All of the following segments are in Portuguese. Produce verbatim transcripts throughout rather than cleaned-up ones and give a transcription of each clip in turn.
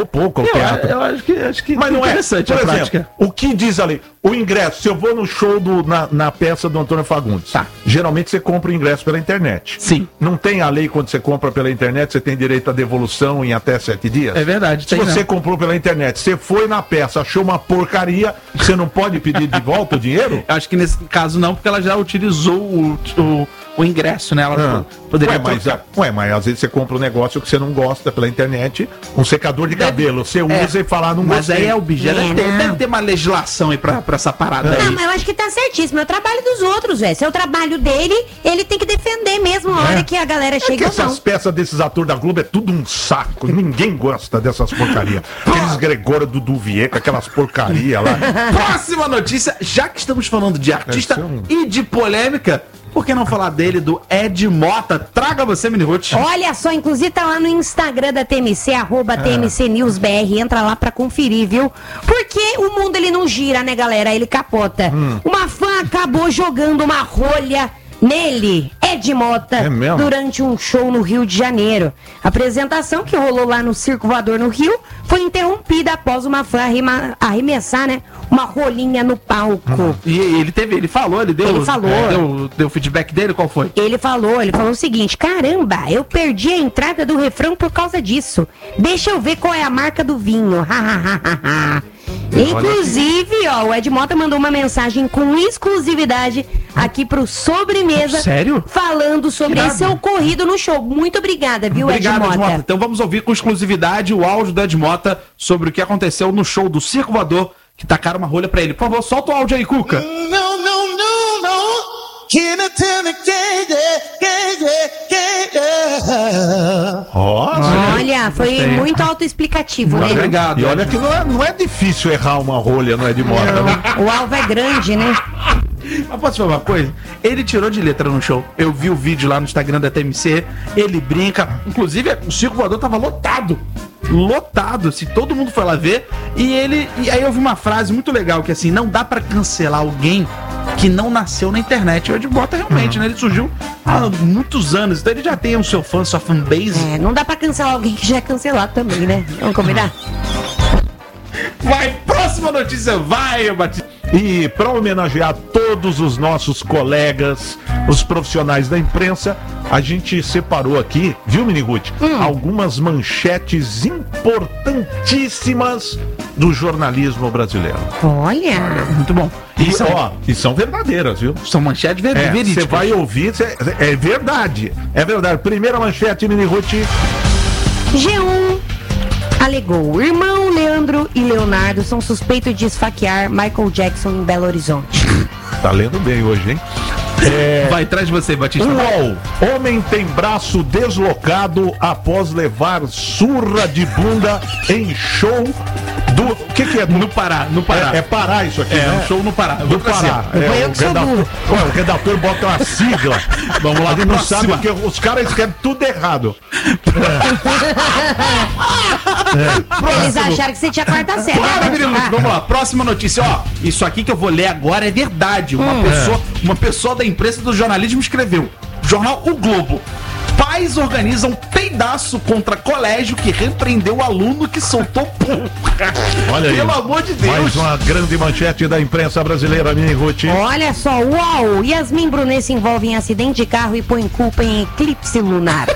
vou pouco ao eu, teatro. Eu acho que, acho que Mas não é interessante por a exemplo, prática. o que diz ali? O ingresso, se eu vou no show do, na, na peça do Antônio Fagundes, Tá. geralmente você compra o ingresso pela internet. Sim. Não tem a lei quando você compra pela internet, você tem direito à devolução em até sete dias? É verdade. Se tem, você não. comprou pela internet, você foi na peça, achou uma porcaria, você não pode pedir de volta o dinheiro? Eu acho que nesse caso não, porque ela já utilizou o, o, o ingresso, né? Ela Ah. poderia Ué, mas, trocar. ué, mas às vezes você compra um negócio que você não gosta pela internet, um secador de Deve- cabelo, você É. usa e fala, ah, não Mas gostei. aí é o bicho. É, Deve, ter, não. deve ter uma legislação aí pra, pra essa parada Não, aí. mas eu acho que tá certíssimo. É o trabalho dos outros, velho. Se é o trabalho dele, ele tem que defender mesmo a hora É. que a galera É que chega ou não. essas peças desses atores da Globo é tudo um saco. Ninguém gosta dessas porcarias. Aqueles Gregório do Duvier com aquelas porcarias lá. Próxima notícia, já que estamos falando de artista Deve ser um- e de polêmica, por que não falar dele, do Ed Mota? Traga você, Mini Ruth. Olha só, inclusive tá lá no Instagram da T M C, arroba T M C News B R, entra lá pra conferir, viu? Porque o mundo ele não gira, né, galera? Ele capota. Hum. Uma fã acabou jogando uma rolha nele, Ed Mota, É mesmo? durante um show no Rio de Janeiro. A apresentação que rolou lá no Circo Voador no Rio foi interrompida após uma fã arrima- arremessar, né, uma rolinha no palco. E ele teve, ele falou, ele deu, Ele falou. é, deu, deu feedback dele, qual foi? Ele falou, ele falou o seguinte: caramba, eu perdi a entrada do refrão por causa disso. Deixa eu ver qual é a marca do vinho. Inclusive, ó, o Ed Mota mandou uma mensagem com exclusividade aqui pro Sobremesa. Sério? Falando sobre Irado. esse ocorrido no show. Muito obrigada, viu, Obrigado, Ed Ed Mota? Mota. Então vamos ouvir com exclusividade o áudio do Ed Mota sobre o que aconteceu no show do Circo Voador, que tacaram uma rolha pra ele. Por favor, solta o áudio aí, Cuca. No, no, no, no. Can I tell me, can I, can I, can I? Nossa. Olha, foi Gostei. muito autoexplicativo, né? Obrigado. E olha que não é, não é difícil errar uma rolha, não é de Mota, né? O alvo é grande, né? Mas posso falar uma coisa? Ele tirou de letra no show. Eu vi o vídeo lá no Instagram da T M C. Ele brinca. Inclusive, o Circo Voador tava lotado. Lotado. Se todo mundo foi lá ver. E ele. E aí eu vi uma frase muito legal que assim, não dá pra cancelar alguém que não nasceu na internet. O Ed Mota realmente, né? Ele surgiu há muitos anos. Então ele já tem o seu fã, sua fanbase. É, não dá pra cancelar alguém que já é cancelado também, né? Vamos combinar? Vai, próxima notícia, vai, Batista. E para homenagear todos os nossos colegas, os profissionais da imprensa, a gente separou aqui, viu, Mini Ruth, algumas manchetes importantíssimas do jornalismo brasileiro. Olha. Muito bom. E, E são, ó, e são verdadeiras, viu? são manchetes ver- É, verídicas. você vai ouvir, cê- é verdade, é verdade. Primeira manchete, Mini Ruth. G um alegou: irmão Leandro e Leonardo são suspeitos de esfaquear Michael Jackson em Belo Horizonte. Tá lendo bem hoje, hein? É, Vai atrás de você, Batista. U O L. Homem tem braço deslocado após levar surra de bunda em show do... O que que é? No Pará, no Pará. É, é Pará isso aqui, É, né? um show no Pará. Eu Do vou pra Pará. cima. É, Foi eu o, que sou redator, burro. Ué, o redator bota uma sigla. Vamos lá, Ele não próxima. sabe porque os caras escrevem tudo errado. Eles acharam que você tinha quarta série. né, Para, menino, Batista? vamos lá, próxima notícia, ó. Isso aqui que eu vou ler agora é verdade. Uma, pessoa, uma pessoa da imprensa do jornalismo escreveu. Jornal O Globo. Pais organizam peidaço contra colégio que repreendeu aluno que soltou porra. Olha aí. Pelo amor de Deus. Mais uma grande manchete da imprensa brasileira, Mini Ruth. Olha só, uau! Yasmin Brunet se envolve em acidente de carro e põe culpa em eclipse lunar.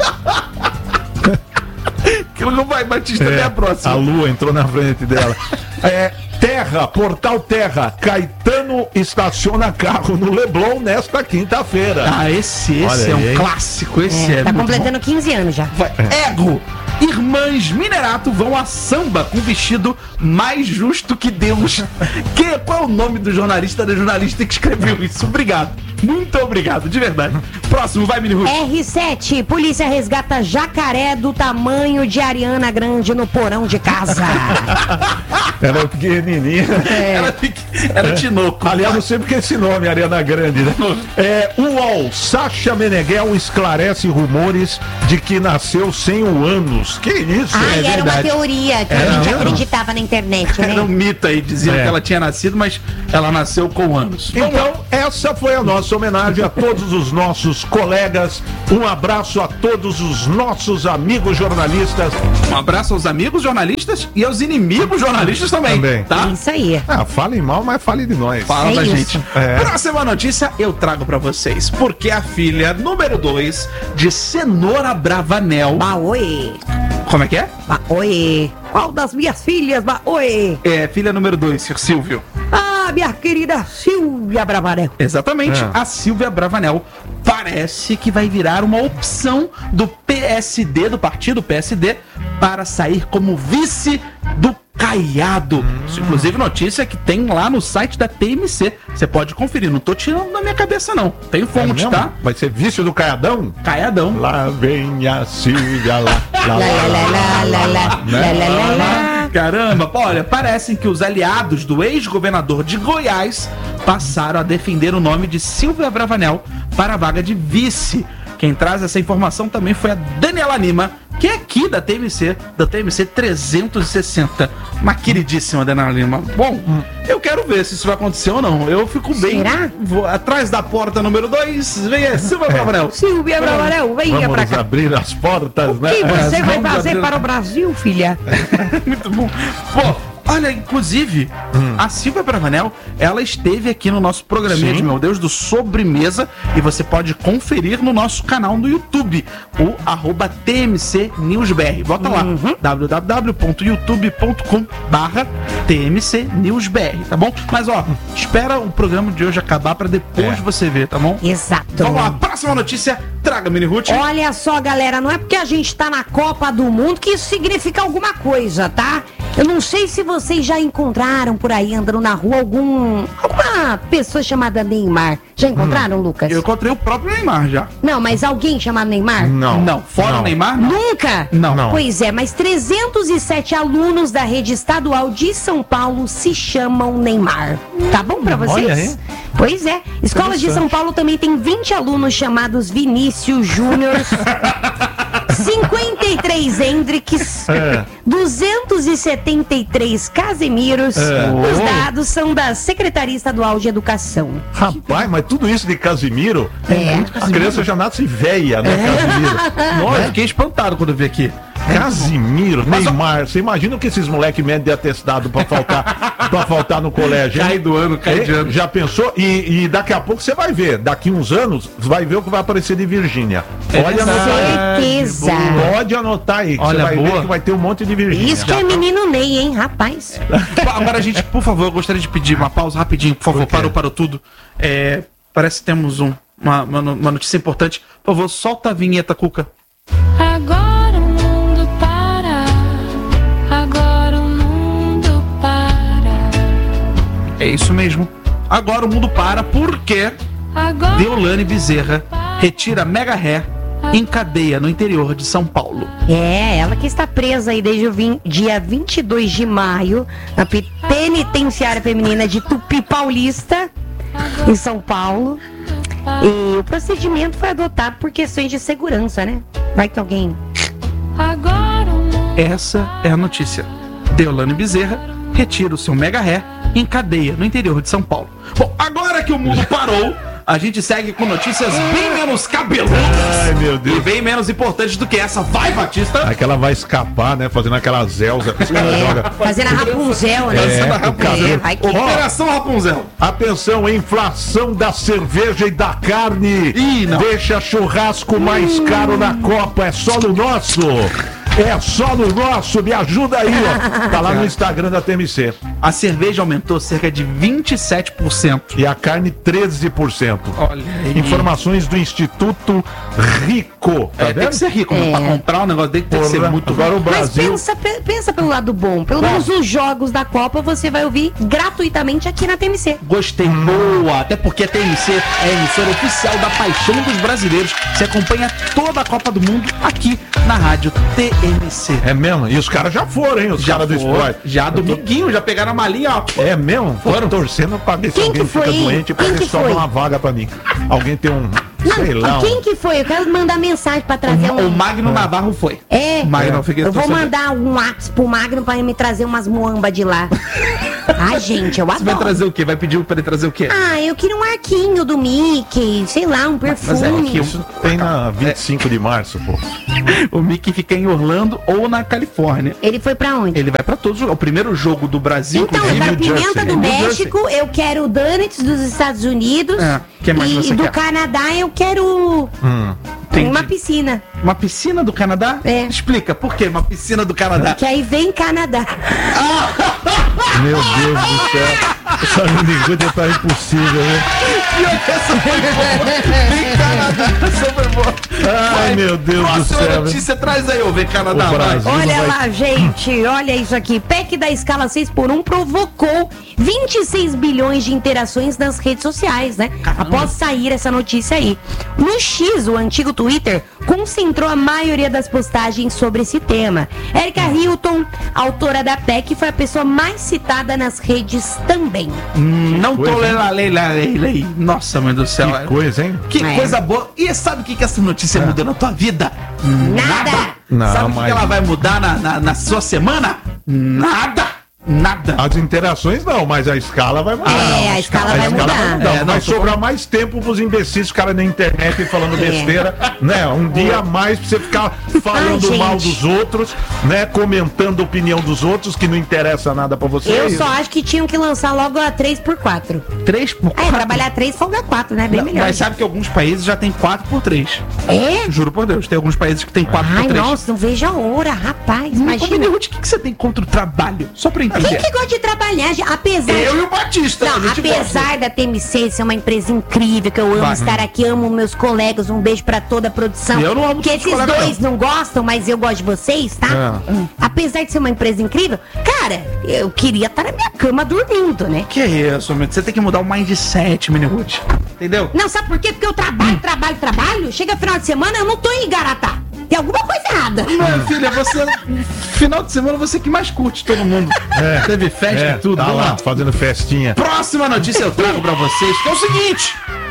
Aquilo não vai, Batista, É, até a próxima. A lua entrou na frente dela. É, Terra, Portal Terra. Caetano estaciona carro no Leblon nesta quinta-feira. Ah, esse, esse Olha é um aí, hein? clássico, esse é, É, tá muito completando quinze anos já. bom. Vai. Ego. Irmãs Minerato vão a samba com vestido mais justo que Deus. Que, qual é o nome do jornalista da jornalista que escreveu isso? Obrigado. Muito obrigado, de verdade. Próximo, vai, Mini Ruth. R sete, polícia resgata jacaré do tamanho de Ariana Grande no porão de casa. Ela é pequenininha. Era, pequ- era Tinoco. Aliás, não sei porque esse nome, Ariana Grande, né? É, U O L. Sacha Meneghel esclarece rumores de que nasceu sem o ânus. Que isso? Ai, é era uma verdade. teoria que Era a gente mesmo? acreditava na internet, né? Era um mito aí, diziam É. que ela tinha nascido, mas ela nasceu com anos. Então, essa foi a nossa nossa homenagem a todos os nossos colegas. Um abraço a todos os nossos amigos jornalistas. Um abraço aos amigos jornalistas e aos inimigos jornalistas também, Também. tá? Isso aí. Ah, falem mal, mas falem de nós. Fala É da isso. gente. É. Próxima notícia eu trago pra vocês, porque a filha número dois de Cenoura Bravanel. Bah, oi. Como é que é? Bah, oi. Qual das minhas filhas? Bah, oi. É filha número dois, Sr. Silvio. Ah, minha querida Silvia Bravanel. Exatamente, É. a Silvia Bravanel parece que vai virar uma opção do P S D, do partido P S D, para sair como vice do Caiado. Isso, inclusive, notícia que tem lá no site da T M C. Você pode conferir, não tô tirando da minha cabeça, não. Tem É fonte, mesmo? tá? Vai ser vício do Caiadão? Caiadão. Lá vem a Silvia, lá, lá, Lá, lá, lá, lá, lá, lá, Né? lá, lá, lá, lá. Caramba, olha, parecem que os aliados do ex-governador de Goiás passaram a defender o nome de Silvia Bravanel para a vaga de vice. Quem traz essa informação também foi a Daniela Lima, que é aqui da T M C, da T M C trezentos e sessenta. Uma queridíssima Daniela Lima. Bom, eu quero ver se isso vai acontecer ou não. Eu fico bem. Será? Vou atrás da porta número dois. Vem aí, Silvia Bravanel. Silvia Bravanel, venha pra Vamos cá. abrir as portas, O né? que você vai vamos fazer abrir- para o Brasil, filha? Muito bom. Pô, olha, inclusive, a Silvia Bravanel, ela esteve aqui no nosso programinha Sim. de Meu Deus do Sobremesa e você pode conferir no nosso canal no YouTube, o arroba T M C News B R. Bota lá, w w w ponto youtube ponto com barra T M C News B R, tá bom? Mas ó, espera o programa de hoje acabar pra depois É. você ver, tá bom? Exato. Vamos lá, próxima notícia, traga, Mini Ruth. Olha só, galera, não é porque a gente tá na Copa do Mundo que isso significa alguma coisa, tá? Eu não sei se vocês já encontraram por aí, andando na rua, algum alguma pessoa chamada Neymar. Já encontraram, Lucas? Eu encontrei o próprio Neymar já. Não, mas alguém chamado Neymar? Não. Não, fora Não. o Neymar, não. Nunca? Não. Não. Pois é, mas trezentos e sete alunos da rede estadual de São Paulo se chamam Neymar. Tá bom pra vocês? Olha aí. Pois é. Escola de São Paulo também tem vinte alunos chamados Vinícius Júnior, cinquenta e três Hendrix, É. duzentos e setenta e três Casemiros. É. Os Oh. dados são da Secretaria Estadual de Educação. Rapaz, mas tudo isso de Casimiro, É. a criança já nasce velha, né, Casimiro? Nossa, eu fiquei espantado quando eu vi aqui. Casimiro, Neymar, você imagina o que esses moleques medem de atestado pra faltar, pra faltar no colégio? hein? Cai do ano, cai de É, ano. Já pensou? E, e daqui a pouco você vai ver, daqui uns anos, você vai ver o que vai aparecer de Virgínia. É Pode verdade. anotar, Certeza. pode anotar aí, que Olha, você vai boa. ver que vai ter um monte de Virgínia. Isso que é menino Ney, hein, rapaz? Agora, gente, por favor, eu gostaria de pedir uma pausa rapidinho, por favor. Por quê? Parou, parou tudo. É, parece que temos um, uma, uma, uma notícia importante. Por favor, solta a vinheta, Cuca. Agora o mundo para, agora o mundo para, É isso mesmo. Agora o mundo para porque agora Deolane Bezerra retira mega ré em cadeia no interior de São Paulo. É, ela que está presa aí desde o vin- dia vinte e dois de maio na pe- penitenciária feminina de Tupi Paulista, em São Paulo. E o procedimento foi adotado por questões de segurança, né? Vai que alguém... agora o mundo Essa é a notícia. Deolane Bezerra retira o seu mega ré em cadeia no interior de São Paulo. Bom, agora que o mundo parou, a gente segue com notícias bem menos cabeludas. Ai, meu E Deus. bem menos importantes do que essa. Vai, Batista! Aí que ela vai escapar, né? Fazendo aquela Zelza que os caras É, jogam. fazendo a Rapunzel, né? É, o cabelo. É, vai que... Operação Rapunzel. Atenção, inflação da cerveja e da carne. Ih, não. Deixa churrasco mais caro na Copa. É só no nosso. É só no nosso. Me ajuda aí, ó. Tá lá no Instagram da T M C. A cerveja aumentou cerca de vinte e sete por cento. E a carne, treze por cento. Olha aí. Informações do Instituto Rico. Tá É, tem vendo? que ser rico, né? É. Pra comprar um negócio dele tem que ser Porra, muito agora o Mas Brasil. pensa, pe- pensa pelo lado bom. Pelo Bom. menos os jogos da Copa você vai ouvir gratuitamente aqui na T M C. Gostei, boa! Até porque a T M C é a emissora oficial da paixão dos brasileiros. Você acompanha toda a Copa do Mundo aqui na rádio T M C. É mesmo? E os caras já foram, hein? Os caras do foi, esporte. Já dominguinho, já pegaram a malinha, ó. É mesmo? Foram torcendo pra ver se Quem alguém que foi, fica hein? doente pra Quem ver que se sobra foi? uma vaga pra mim. Alguém tem um. Sei lá. quem um- que foi? Eu quero mandar mensagem pra trazer O um... Magno Navarro foi. É, Magno, eu fiquei eu vou torcendo. mandar um WhatsApp pro Magno pra ele me trazer umas muamba de lá. Ah, gente, eu Você vai adoro. trazer o quê? Vai pedir pra ele trazer o quê? Ah, eu queria um arquinho do Mickey, sei lá, um Mas é perfume. que Isso tem na vinte e cinco de março, pô. O Mickey fica em Orlando ou na Califórnia. Ele foi pra onde? Ele vai pra todos os... O primeiro jogo do Brasil... Então, inclusive, da New pimenta Jersey. do New Jersey. México, eu quero o donuts dos Estados Unidos. É, que mais e você do quer? Canadá eu quero Hum. Entendi. uma piscina. Uma piscina do Canadá? É. Explica, por que uma piscina do Canadá? Que aí vem Canadá. Meu Deus do céu. Essa minigude tá impossível, né? Pior que essa foi boa. Vem Canadá, essa foi boa. Ai, meu Deus do Próxima céu. notícia, traz aí, ô, vem Canadá. O vai. Brasil. Olha não vai- lá, gente, olha isso aqui. P E C da escala seis por um provocou vinte e seis bilhões de interações nas redes sociais, né? Após sair essa notícia aí. No X, o antigo Twitter, concentrou a maioria das postagens sobre esse tema. Erika Hilton, autora da P E C, foi a pessoa mais citada nas redes também. Hum, Não tô coisa, hein? lendo lei, lei, lei. Nossa, mãe do céu. Que coisa, hein? Que É. coisa boa. E sabe o que, que essa notícia muda na tua vida? Nada. Não, Sabe o que, mas- que ela vai mudar na, na, na sua semana? Nada. Nada. As interações não, mas a escala vai mudar. É, a escala vai escala mudar. É, não, vai tô sobrar mais tempo pros imbecis ficarem na internet falando É. besteira, né? Um dia a mais pra você ficar falando Ai, mal gente. dos outros, né? Comentando a opinião dos outros, que não interessa nada pra você. Eu só acho que tinham que lançar logo a três por quatro. três por É, quatro. trabalhar três, folga quatro, né? Bem melhor. Mas sabe que alguns países já tem quatro por três. É? Juro por Deus, tem alguns países que tem quatro Ai, por três. nossa, não vejo a hora, rapaz. Ô, Imagina. Benihute, o que, que você tem contra o trabalho? Só pra eu Quem entender. que gosta de trabalhar? gente? Apesar. Eu e o Batista. Não, a gente apesar gosta. da T M C ser uma empresa incrível, que eu amo Vai. estar aqui, amo meus colegas, um beijo pra toda a produção. Eu não amo que todos esses os colegas, dois não. gostam, mas eu gosto de vocês, tá? É. Hum. Apesar de ser uma empresa incrível, cara, eu queria estar na minha cama dormindo, né? Que isso, meu? Você tem que mudar o mindset, Mini Ruth. Entendeu? Não, sabe por quê? Porque eu trabalho, trabalho, trabalho, chega final de semana, eu não tô em Igaratá. Tem alguma coisa errada. Minha filha, você. Final de semana você que mais curte todo mundo. É. Teve festa É, e tudo. tá Vamos lá, lá. fazendo festinha. Próxima notícia eu trago pra vocês, que é o seguinte: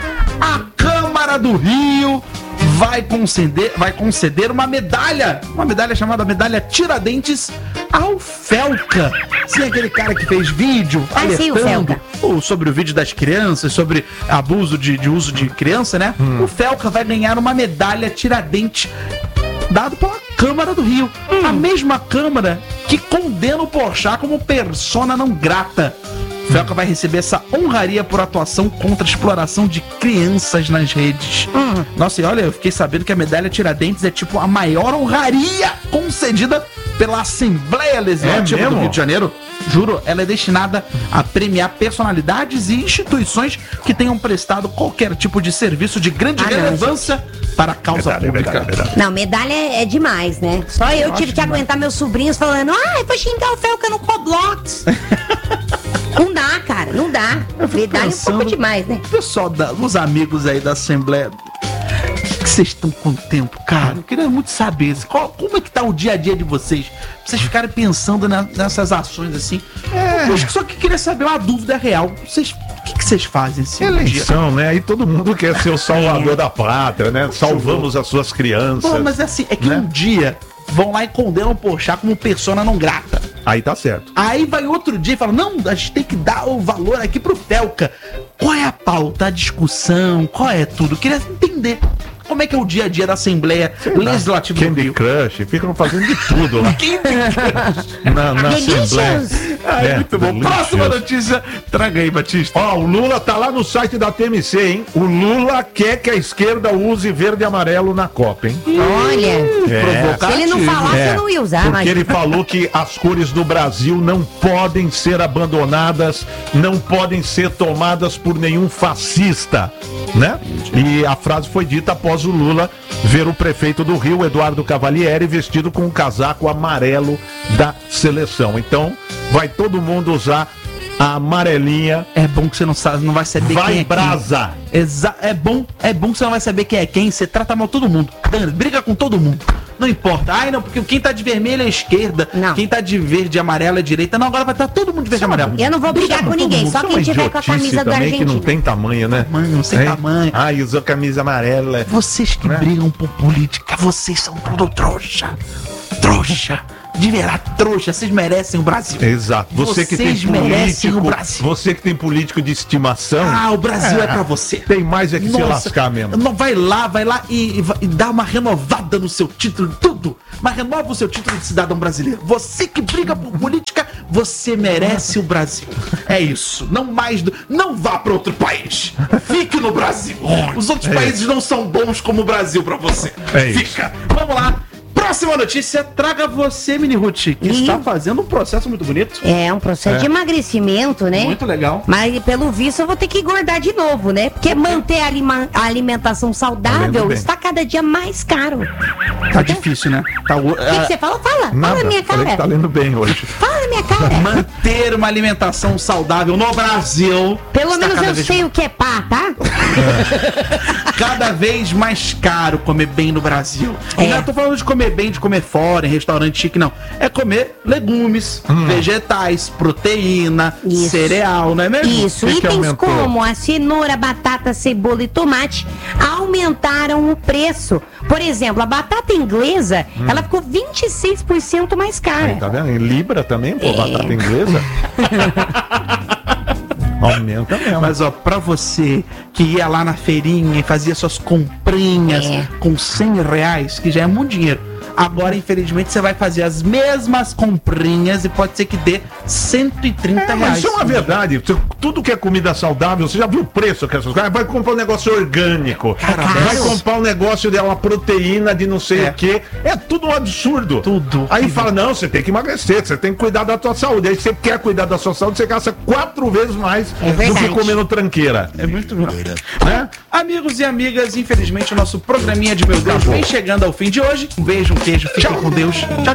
a Câmara do Rio vai conceder, vai conceder uma medalha, uma medalha chamada Medalha Tiradentes ao Felca. Sim, aquele cara que fez vídeo Ah, sim, o alertando Felca. o- sobre o vídeo das crianças, sobre abuso de, de uso de criança, né? O Felca vai ganhar uma medalha Tiradentes dado pela Câmara do Rio. A mesma Câmara que condena o Porchat como persona não grata. O Felca vai receber essa honraria por atuação contra a exploração de crianças nas redes. Nossa, e olha, eu fiquei sabendo que a medalha Tiradentes é tipo a maior honraria concedida pela Assembleia Legislativa É do mesmo? Rio de Janeiro. Juro, ela é destinada a premiar personalidades e instituições que tenham prestado qualquer tipo de serviço de grande Ah, não, relevância para a causa Verdade, pública. verdade, verdade. Não, medalha é, é demais, né? Só eu, tive acho que aguentar meus sobrinhos falando, ah, eu vou xingar o Felca no Roblox. Não dá, cara, não dá. fico Medalha é um pensando- pouco demais, né? Pessoal, da, os amigos aí da Assembleia, o que vocês estão com tempo, cara? Eu queria muito saber qual- como é que tá o dia a dia de vocês. Pra vocês ficarem pensando na- nessas ações assim. Eu acho que só que queria saber uma dúvida real. Vocês, o que, que vocês fazem assim no dia? Eleição, né? Aí todo mundo quer ser o salvador da pátria, né? Salvamos as suas crianças. Pô, mas é assim, é que né? um dia vão lá e condenam o Porchat como persona não grata. Aí tá certo. Aí vai outro dia e fala, não, a gente tem que dar o valor aqui pro Felca. Qual é a pauta, a discussão, qual é tudo? Eu queria entender como é que é o dia a dia da Assembleia Legislativa do Candy Rio. Crush, ficam fazendo de tudo lá na, na Assembleia. Delicious. Ai, É, muito bom. delicious. Próxima notícia, traga aí, Batista. Ó, o Lula tá lá no site da T M C, hein? O Lula quer que a esquerda use verde e amarelo na Copa, hein? Olha, É. se ele não falasse, É, eu não ia usar, porque mas... ele falou que as cores do Brasil não podem ser abandonadas, não podem ser tomadas por nenhum fascista, né? E a frase foi dita após o Lula ver o prefeito do Rio, Eduardo Cavalieri, vestido com um casaco amarelo da seleção. Então, vai todo mundo usar a amarelinha. É bom que você não sabe, não vai saber quem Vai é brasa! quem. Exa é bom, é bom que você não vai saber quem é quem, você trata mal todo mundo. Dane, briga com todo mundo. Não importa. Ai, não, porque quem tá de vermelho é esquerda, Não. quem tá de verde e amarelo é direita. Não, agora vai estar todo mundo de verde e amarelo. Eu não vou brigar com ninguém, só Isso é quem uma tiver com a idiotice camisa da também que não Argentina. tem tamanho, né? Tamanho, sem Hein? tamanho. Ai, usou camisa amarela. Vocês que Né? brigam por política, vocês são tudo trouxa. Trouxa. de virar trouxa. Vocês merecem o Brasil. Exato. Você que tem Vocês merecem político, o Brasil. você que tem político de estimação. Ah, o Brasil é, é pra você. Tem mais é que se lascar mesmo. Não, vai lá, vai lá e, e, vai- e dá uma renovada no seu título, tudo. Mas renova o seu título de cidadão brasileiro. Você que briga por política, você merece o Brasil. É isso. Não mais do, não vá pra outro país. Fique no Brasil. Os outros É países não são bons como o Brasil pra você. É isso. Fica. Vamos lá. Próxima notícia, traga você, Mini Ruth, que Ih. está fazendo um processo muito bonito. É um processo É. de emagrecimento, né? Muito legal. Mas pelo visto eu vou ter que engordar de novo, né? Porque manter a, alima- a alimentação Além saudável do bem. está cada dia mais caro. Tá difícil, né? Tá, o- O que, que você fala? Fala. Fala Nada. na minha Falei que cara. tá lendo bem hoje. Fala na minha cara. manter uma alimentação saudável no Brasil. Pelo está menos cada eu vez sei o que é pá, tá? cada vez mais caro comer bem no Brasil. E É. não tô falando de comer bem, de comer fora, em restaurante chique, não. É comer legumes, vegetais, proteína, Isso. cereal, não é mesmo? Isso, que que itens aumentou? como a cenoura, batata, cebola e tomate aumentaram o preço. Por exemplo, a batata inglesa, ela ficou vinte e seis por cento mais cara. Aí, tá vendo? Em Libra também, pô, É. batata inglesa. Aumenta mesmo. Mas ó, pra você que ia lá na feirinha e fazia suas comprinhas É. com cem reais, que já é muito dinheiro. Agora, infelizmente, você vai fazer as mesmas comprinhas e pode ser que dê cento e trinta É, mas reais. isso é uma verdade. Você- Tudo que é comida saudável, você já viu o preço que essas coisas? Vai comprar um negócio orgânico. Cara, vai Deus. comprar um negócio de uma proteína de não sei É. o quê. É tudo um absurdo. Tudo. Aí fala, não, você tem que emagrecer, você tem que cuidar da tua saúde. Aí você quer cuidar da sua saúde, você gasta quatro vezes mais É do verdade. que comendo tranqueira. É muito bom. Né? Amigos e amigas, infelizmente o nosso programinha de Meu Deus Acabou. vem chegando ao fim de hoje. Um beijo, um queijo, fiquem com Deus. Tchau,